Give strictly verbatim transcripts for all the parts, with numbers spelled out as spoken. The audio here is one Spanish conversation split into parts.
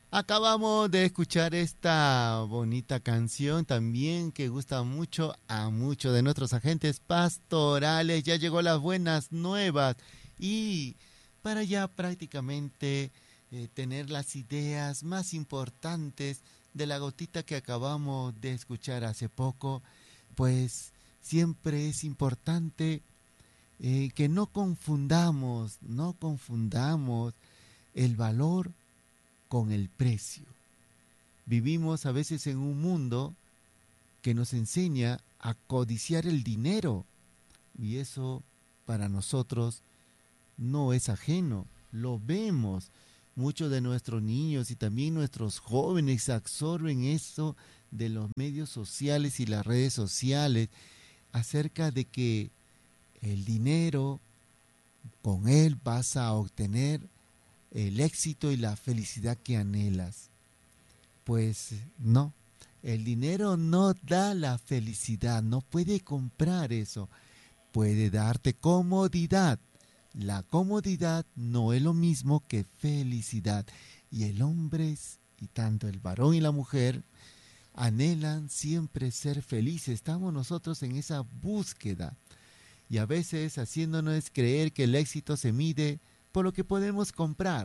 Acabamos de escuchar esta bonita canción también que gusta mucho a muchos de nuestros agentes pastorales. Ya llegó las buenas nuevas y para ya prácticamente eh, tener las ideas más importantes de la gotita que acabamos de escuchar hace poco, pues siempre es importante eh, que no confundamos, no confundamos el valor con el precio. Vivimos a veces en un mundo que nos enseña a codiciar el dinero y eso para nosotros no es ajeno, lo vemos. Muchos de nuestros niños y también nuestros jóvenes absorben eso de los medios sociales y las redes sociales acerca de que el dinero, con él vas a obtener el éxito y la felicidad que anhelas. Pues no, el dinero no da la felicidad, no puede comprar eso, puede darte comodidad. La comodidad no es lo mismo que felicidad. Y el hombre, y tanto el varón y la mujer, anhelan siempre ser felices. Estamos nosotros en esa búsqueda. Y a veces haciéndonos creer que el éxito se mide por lo que podemos comprar.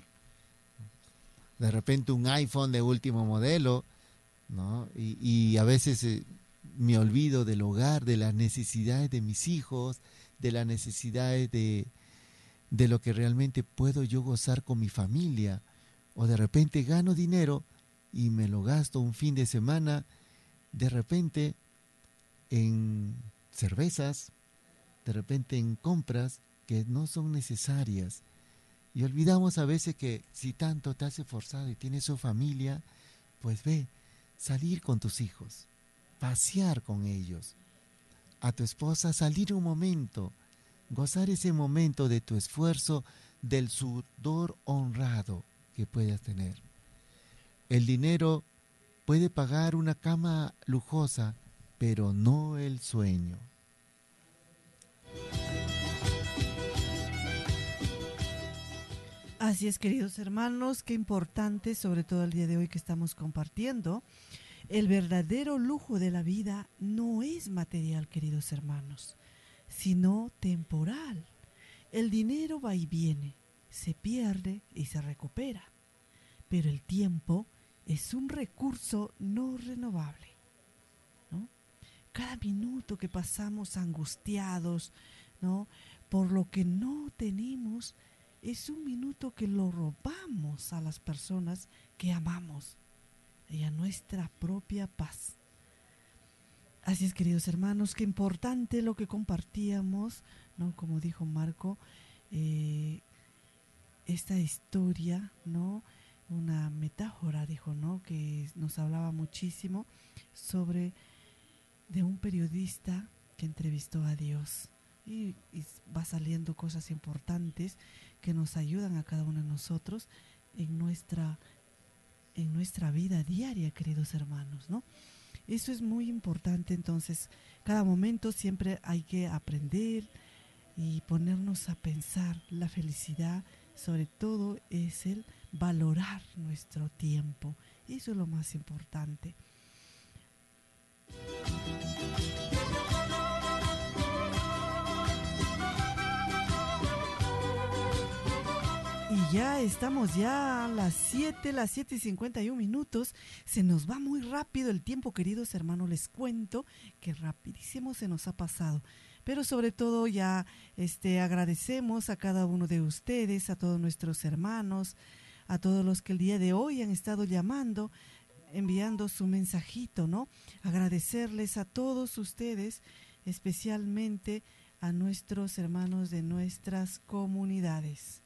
De repente un iPhone de último modelo, ¿no? Y, y a veces eh, me olvido del hogar, de las necesidades de mis hijos, de las necesidades de, de lo que realmente puedo yo gozar con mi familia. O de repente gano dinero y me lo gasto un fin de semana, de repente en cervezas, de repente en compras que no son necesarias. Y olvidamos a veces que si tanto te has esforzado y tienes su familia, pues ve, salir con tus hijos, pasear con ellos, a tu esposa salir un momento, gozar ese momento de tu esfuerzo, del sudor honrado que puedas tener. El dinero puede pagar una cama lujosa, pero no el sueño. Así es, queridos hermanos, qué importante, sobre todo el día de hoy que estamos compartiendo. El verdadero lujo de la vida no es material, queridos hermanos, sino temporal. El dinero va y viene, se pierde y se recupera, pero el tiempo es un recurso no renovable, ¿no? Cada minuto que pasamos angustiados, ¿no?, por lo que no tenemos, es un minuto que lo robamos a las personas que amamos y a nuestra propia paz. Así es, queridos hermanos, qué importante lo que compartíamos, ¿no? Como dijo Marco, eh, esta historia, ¿no? Una metáfora, dijo, ¿no? Que nos hablaba muchísimo sobre de un periodista que entrevistó a Dios. Y, y va saliendo cosas importantes que nos ayudan a cada uno de nosotros en nuestra, en nuestra vida diaria, queridos hermanos, ¿no? Eso es muy importante. Entonces, cada momento siempre hay que aprender y ponernos a pensar. La felicidad, sobre todo, es el valorar nuestro tiempo. Eso es lo más importante. Y ya estamos ya a las siete, las siete y cincuenta y un minutos. Se nos va muy rápido el tiempo, queridos hermanos. Les cuento que rapidísimo se nos ha pasado. Pero sobre todo ya este, agradecemos a cada uno de ustedes, a todos nuestros hermanos, a todos los que el día de hoy han estado llamando, enviando su mensajito, ¿no? Agradecerles a todos ustedes, especialmente a nuestros hermanos de nuestras comunidades.